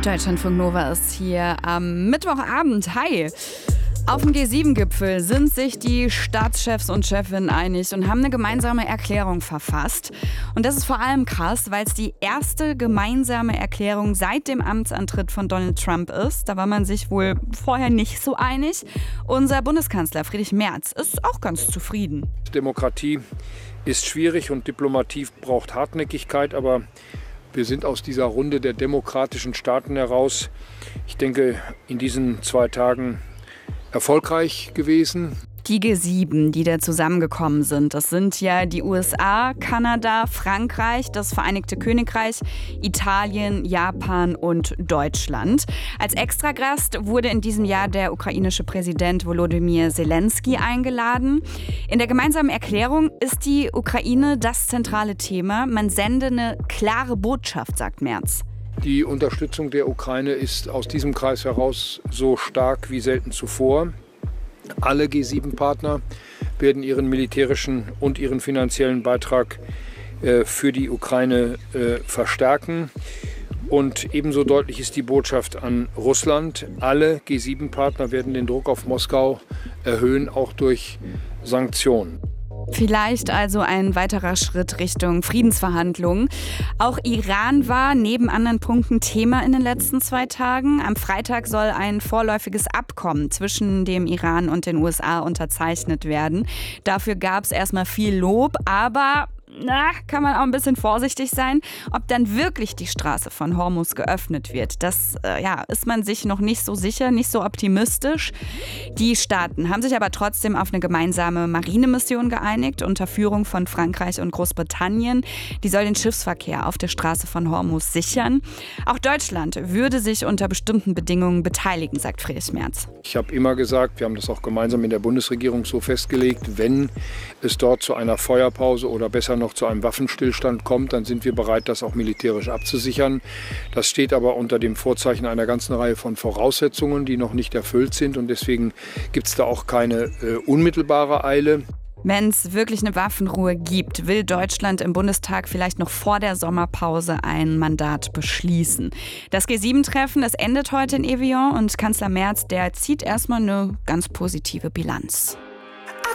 Deutschlandfunk Nova ist hier am Mittwochabend. Hi! Auf dem G7-Gipfel sind sich die Staatschefs und Chefinnen einig und haben eine gemeinsame Erklärung verfasst. Und das ist vor allem krass, weil es die erste gemeinsame Erklärung seit dem Amtsantritt von Donald Trump ist. Da war man sich wohl vorher nicht so einig. Unser Bundeskanzler Friedrich Merz ist auch ganz zufrieden. Demokratie ist schwierig und Diplomatie braucht Hartnäckigkeit, aber wir sind aus dieser Runde der demokratischen Staaten heraus, ich denke, in diesen 2 Tagen erfolgreich gewesen. Die G7, die da zusammengekommen sind, das sind ja die USA, Kanada, Frankreich, das Vereinigte Königreich, Italien, Japan und Deutschland. Als Extragast wurde in diesem Jahr der ukrainische Präsident Volodymyr Zelensky eingeladen. In der gemeinsamen Erklärung ist die Ukraine das zentrale Thema. Man sende eine klare Botschaft, sagt Merz. Die Unterstützung der Ukraine ist aus diesem Kreis heraus so stark wie selten zuvor. Alle G7-Partner werden ihren militärischen und ihren finanziellen Beitrag für die Ukraine verstärken. Und ebenso deutlich ist die Botschaft an Russland. Alle G7-Partner werden den Druck auf Moskau erhöhen, auch durch Sanktionen. Vielleicht also ein weiterer Schritt Richtung Friedensverhandlungen. Auch Iran war neben anderen Punkten Thema in den letzten 2 Tagen. Am Freitag soll ein vorläufiges Abkommen zwischen dem Iran und den USA unterzeichnet werden. Dafür gab es erstmal viel Lob, aber kann man auch ein bisschen vorsichtig sein, ob dann wirklich die Straße von Hormuz geöffnet wird. Das ist man sich noch nicht so sicher, nicht so optimistisch. Die Staaten haben sich aber trotzdem auf eine gemeinsame Marinemission geeinigt, unter Führung von Frankreich und Großbritannien. Die soll den Schiffsverkehr auf der Straße von Hormuz sichern. Auch Deutschland würde sich unter bestimmten Bedingungen beteiligen, sagt Friedrich Merz. Ich habe immer gesagt, wir haben das auch gemeinsam in der Bundesregierung so festgelegt, wenn es dort zu einer Feuerpause oder besser noch zu einem Waffenstillstand kommt, dann sind wir bereit, das auch militärisch abzusichern. Das steht aber unter dem Vorzeichen einer ganzen Reihe von Voraussetzungen, die noch nicht erfüllt sind. Und deswegen gibt es da auch keine unmittelbare Eile. Wenn es wirklich eine Waffenruhe gibt, will Deutschland im Bundestag vielleicht noch vor der Sommerpause ein Mandat beschließen. Das G7-Treffen, das endet heute in Evian und Kanzler Merz, der zieht erstmal eine ganz positive Bilanz.